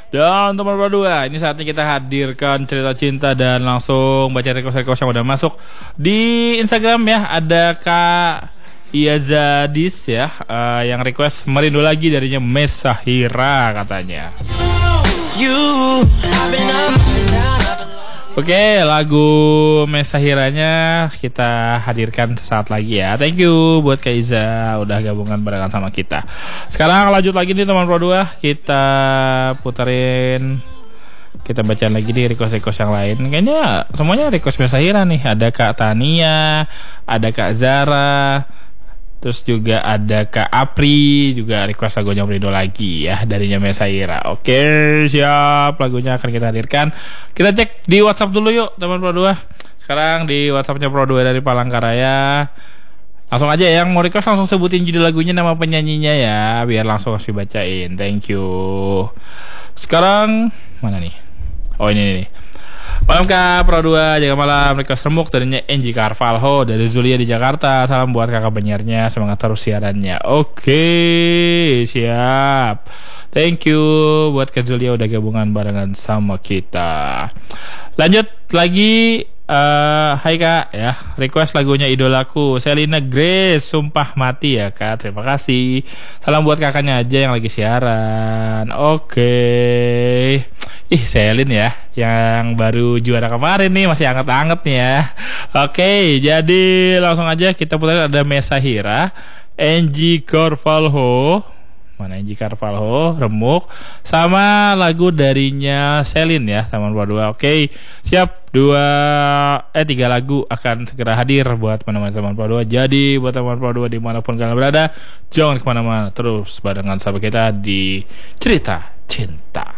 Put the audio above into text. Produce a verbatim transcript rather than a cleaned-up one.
Dan teman berdua, ini saatnya kita hadirkan cerita cinta dan langsung baca request-request yang udah masuk di Instagram ya. Ada Kak Iazadis ya, uh, yang request merindu lagi darinya Mesahira katanya. Oke, lagu Mesahiranya kita hadirkan sesaat lagi ya. Thank you buat Kak Iza udah gabungan barengan sama kita. Sekarang lanjut lagi nih teman Pro dua, kita puterin, kita bacain lagi nih request-request yang lain. Kayaknya semuanya request Mesahira nih. Ada Kak Tania, ada Kak Zara, terus juga ada Kak Apri juga request lagunya Merindu lagi ya darinya Mesahira. Oke, siap, lagunya akan kita hadirkan. Kita cek di WhatsApp dulu yuk teman Pro dua. Sekarang di WhatsAppnya Pro dua dari Palangkaraya. Langsung aja yang mau request langsung sebutin judul lagunya, nama penyanyinya ya, biar langsung kasih bacain. Thank you. Sekarang mana nih? Oh ini nih. Malam Kak Pro dua, jaga malam, request remuk darinya Enji Carvalho dari Zulia di Jakarta. Salam buat kakak penyiarnya, semangat terus siarannya. Oke, siap. Thank you buat Kak Zulia udah gabungan barengan sama kita. Lanjut lagi, uh, hai Kak ya, request lagunya idolaku Selina Grace, Sumpah Mati ya Kak. Terima kasih. Salam buat kakaknya aja yang lagi siaran. Oke. Ih, Selin ya, yang baru juara kemarin nih, masih anget-anget nih ya. Oke, jadi langsung aja kita putar. Ada Mesahira, Enji Carvalho, mana Enji Carvalho, Remuk, sama lagu darinya Selin ya, teman berdua. Oke, siap, dua eh tiga lagu akan segera hadir buat teman-teman teman berdua. Jadi buat teman berdua dimanapun kalian berada, jangan kemana-mana, terus barengan sama kita di Cerita Cinta.